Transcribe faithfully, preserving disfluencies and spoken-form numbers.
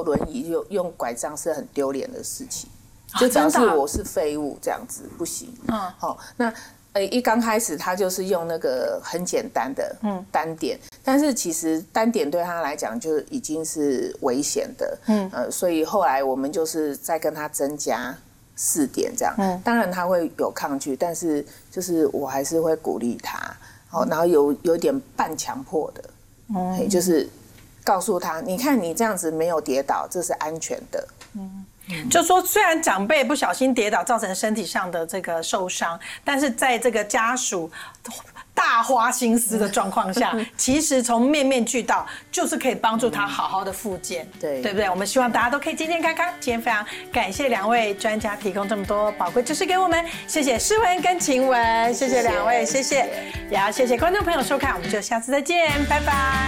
轮椅、用用拐杖是很丢脸的事情，就表示我是废物这样子不行。嗯，好，那呃一刚开始他就是用那个很简单的单点，嗯、但是其实单点对他来讲就已经是危险的。嗯，呃，所以后来我们就是再跟他增加四点这样。嗯，当然他会有抗拒，但是就是我还是会鼓励他。好，然后有有点半强迫的，嗯，就是告诉他，你看你这样子没有跌倒，这是安全的。 嗯，就说虽然长辈不小心跌倒造成身体上的这个受伤，但是在这个家属大花心思的状况下，其实从面面俱到，就是可以帮助他好好的复健，对对不对？我们希望大家都可以健健康康。今天非常感谢两位专家提供这么多宝贵知识给我们，谢谢诗文跟晴雯，谢谢两位，谢谢，也要谢谢观众朋友收看，我们就下次再见，拜拜。